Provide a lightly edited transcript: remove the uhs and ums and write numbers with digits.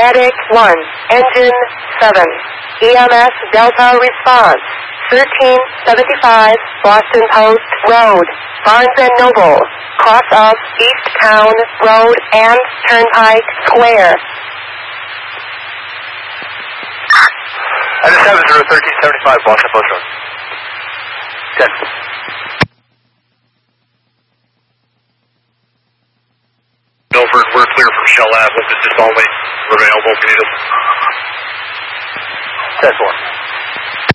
Medic 1, Engine 7, EMS Delta response, 1375 Boston Post Road, Barnes & Noble, cross of East Town Road and Turnpike Square. Engine 7 1375 Boston Post Road. 10. Milford, we're clear from Shell Lab. This is only available if you need us. 10-4.